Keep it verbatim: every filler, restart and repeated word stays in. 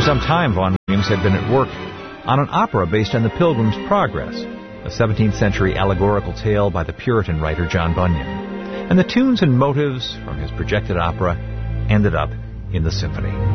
some time, Vaughan Williams had been at work on an opera based on the Pilgrim's Progress, a seventeenth century allegorical tale by the Puritan writer John Bunyan. And the tunes and motives from his projected opera ended up in the symphony.